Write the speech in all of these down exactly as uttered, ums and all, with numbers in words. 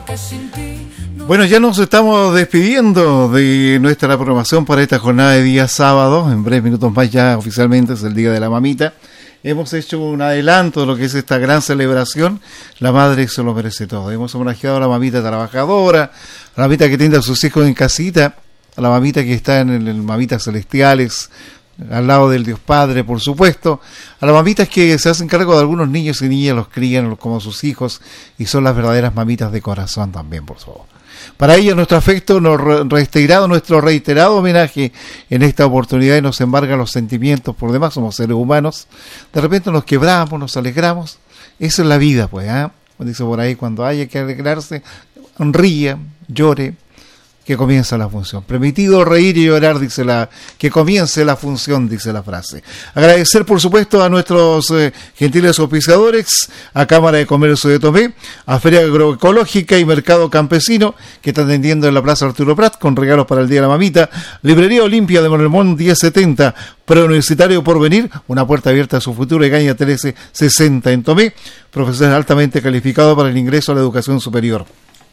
Bueno, ya nos estamos despidiendo de nuestra programación para esta jornada de día sábado. En breves minutos más ya oficialmente es el Día de la Mamita. Hemos hecho un adelanto de lo que es esta gran celebración. La madre se lo merece todo. Hemos homenajeado a la mamita trabajadora, a la mamita que tiene a sus hijos en casita, a la mamita que está en el Mamitas Celestiales, al lado del Dios Padre, por supuesto, a las mamitas que se hacen cargo de algunos niños y niñas, los crían como sus hijos y son las verdaderas mamitas de corazón también, por favor. Para ellas nuestro afecto, nos reiterado, nuestro reiterado homenaje en esta oportunidad y nos embarga los sentimientos, por demás somos seres humanos, de repente nos quebramos, nos alegramos, esa es la vida, pues, ¿eh? Dice por ahí, cuando haya que alegrarse, ríe, llore, que comienza la función. Permitido reír y llorar, dice la, que comience la función, dice la frase. Agradecer, por supuesto, a nuestros eh, gentiles auspiciadores, a Cámara de Comercio de Tomé, a Feria Agroecológica y Mercado Campesino, que está atendiendo en la Plaza Arturo Prat, con regalos para el Día de la Mamita, Librería Olimpia de Monelmón diez setenta, Preuniversitario Porvenir, una puerta abierta a su futuro, y Gaña trece sesenta en Tomé, profesor altamente calificado para el ingreso a la educación superior.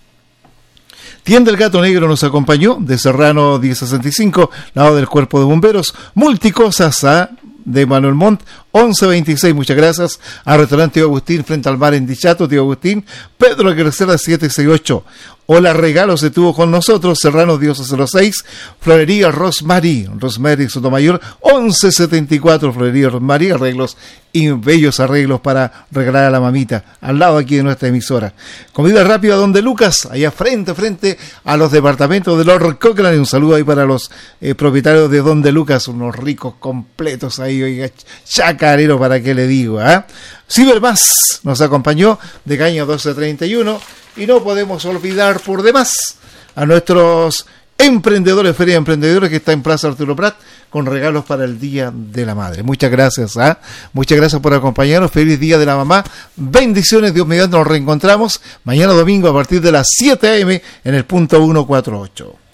Tienda El Gato Negro nos acompañó, de Serrano diez sesenta y cinco, lado del Cuerpo de Bomberos, Multicosas a de Manuel Montt, once veintiséis, muchas gracias, al restaurante Tío Agustín, frente al mar en Dichato, Tío Agustín, Pedro Guerrera siete sesenta y ocho. Hola Regalos estuvo con nosotros, Serrano Dios cero seis, Florería Rosemary, Rosemary Sotomayor, once setenta y cuatro, Florería Rosemary, arreglos y bellos arreglos para regalar a la mamita, al lado aquí de nuestra emisora. Comida rápida Donde Lucas, allá frente, frente a los departamentos de Lord Cochrane, un saludo ahí para los eh, propietarios de Donde Lucas, unos ricos completos ahí, oiga, chacarero, para qué le digo, ¿ah? ¿eh? Cibermas nos acompañó de Caña doce treinta y uno. Y no podemos olvidar por demás a nuestros emprendedores, Feria de Emprendedores, que está en Plaza Arturo Prat, con regalos para el Día de la Madre. Muchas gracias, ¿eh? Muchas gracias por acompañarnos. Feliz Día de la Mamá. Bendiciones, Dios mediante, nos reencontramos mañana domingo a partir de las siete a eme en el punto ciento cuarenta y ocho.